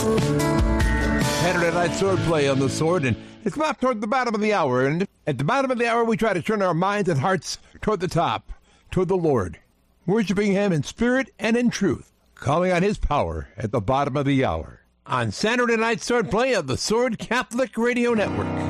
Saturday night sword play on the sword, and it's about toward the bottom of the hour. And at the bottom of the hour, we try to turn our minds and hearts toward the top, toward the Lord, worshiping Him in spirit and in truth, calling on His power at the bottom of the hour. On Saturday night sword play of the Sword Catholic Radio Network.